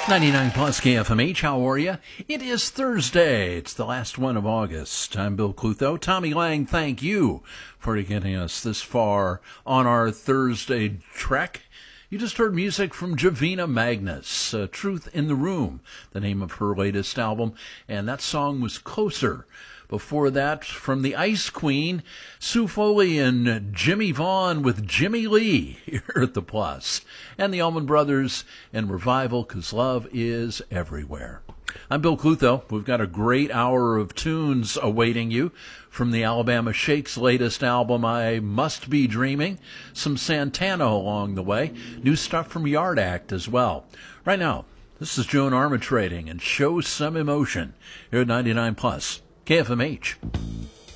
99 plus KFMH, how are you? It is Thursday. It's the last one of August. I'm Bill Clutho. Tommy Lang, thank you for getting us this far on our Thursday trek. You just heard music from Javina Magnus, Truth in the Room, the name of her latest album, and that song was Closer. Before that, from the Ice Queen, Sue Foley and Jimmy Vaughn with Jimmy Lee here at the Plus. And the Allman Brothers and Revival, 'Cause Love is Everywhere. I'm Bill Clutho. We've got a great hour of tunes awaiting you from the Alabama Shakes' latest album, I Must Be Dreaming. Some Santana along the way. New stuff from Yard Act as well. Right now, this is Joan Armatrading and Show Some Emotion here at 99 plus. KFMH.